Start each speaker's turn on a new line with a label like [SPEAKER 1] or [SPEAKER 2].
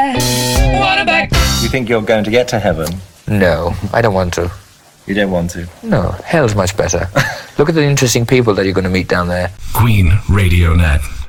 [SPEAKER 1] You think you're going to get to heaven?
[SPEAKER 2] No, I don't want to.
[SPEAKER 1] You don't want to?
[SPEAKER 2] No, hell's much better. Look at the interesting people that you're going to meet down there.
[SPEAKER 3] Queen Radio Net.